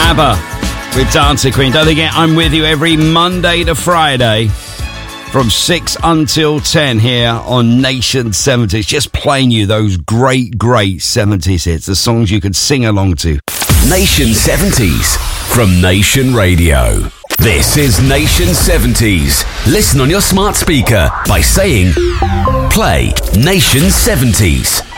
ABBA with Dancing Queen. Don't forget, I'm with you every Monday to Friday from 6 until 10 here on Nation 70s. Just playing you those great 70s hits, the songs you could sing along to. Nation 70s from Nation Radio. This is Nation 70s. Listen on your smart speaker by saying, play Nation 70s.